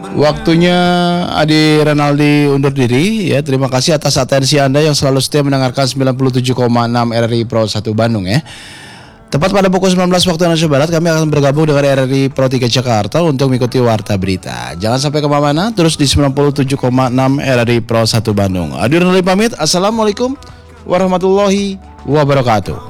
Waktunya Adi Renaldi undur diri ya. Terima kasih atas atensi Anda yang selalu setia mendengarkan 97,6 RRI Pro 1 Bandung ya. Tepat pada pukul 19 waktu Indonesia Barat kami akan bergabung dengan RRI Pro 3 Jakarta untuk mengikuti warta berita. Jangan sampai kemana-mana, terus di 97,6 RRI Pro 1 Bandung. Adi Renaldi pamit. Assalamualaikum warahmatullahi wabarakatuh.